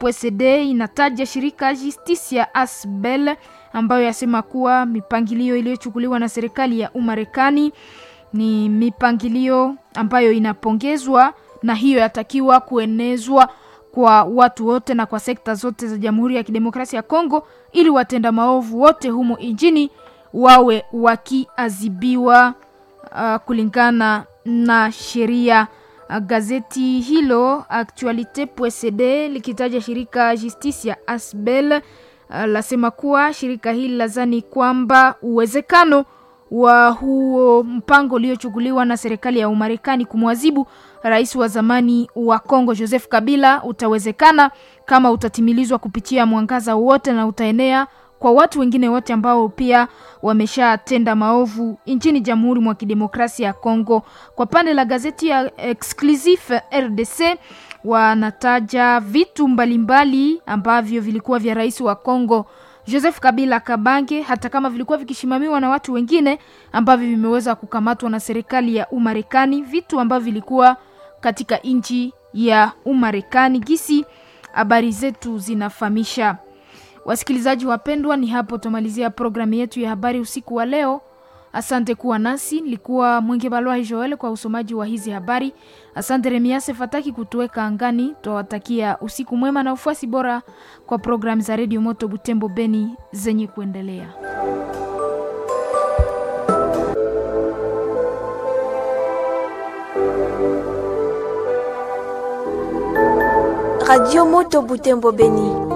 PSD inataja shirika Justicia Asbel ambayo yasema kuwa mipangilio iliyochukuliwa na serikali ya Umarekani ni mipangilio ambayo inapongezwa na hiyo yatakiwa kuenezwa kwa watu wote na kwa sekta zote za Jamhuri ya Kidemokrasia ya Kongo ili watenda maovu wote humo nchini wawe wakiadhibiwa kulingana na sheria. Gazeti hilo Actualite.cd likitaja shirika Justicia Asbel lasema kuwa shirika hili lazani kwamba uwezekano wa huo mpango uliochukuliwa na serikali ya Umarekani kumwadhibu rais wa zamani wa Kongo Joseph Kabila utawezekana kama utatimilizwa kupitia mwangaza wote na utaenea kwa watu wengine wote ambao pia wameshatenda maovu nchini Jamhuri ya Kidemokrasia ya Kongo. Kwa pande la gazeti ya Exclusive RDC wanataja vitu mbalimbali ambavyo vilikuwa vya rais wa Kongo Joseph Kabila Kabange, hata kama vilikuwa vikishimamiwa na watu wengine ambavyo vimeweza kukamatwa na serikali ya Umarekani, vitu ambavyo vilikuwa katika nchi ya Umarekani. Gisi habari zetu zinafahamisha. Wasikilizaji wapendwa, ni hapo tumalizia programu yetu ya habari usiku wa leo. Asante kuwa nasi. Nilikuwa Mwenge Balwa Joel kwa usomaji wa hizi habari. Asante Remiase Fataki kutuweka angani. Tuwatakia usiku mwema na ufuasi bora kwa programu za Radio Moto Butembo Beni zenye kuendelea. Radio Moto Butembo Beni.